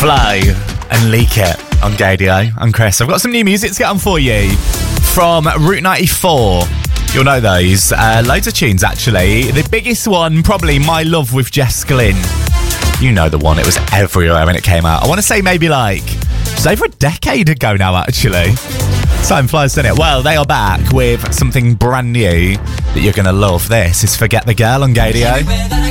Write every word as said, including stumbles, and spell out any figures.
Flow and Leak It on Gadio. I'm Chris. I've got some new music to get on for you from Route ninety-four. You'll know those. Uh, loads of tunes, actually. The biggest one, probably My Love with Jess Glynn. You know the one. It was everywhere when it came out. I want to say maybe like, it's over a decade ago now, actually. Time flies, doesn't it? Well, they are back with something brand new that you're going to love. This is Forget the Girl on Gadio.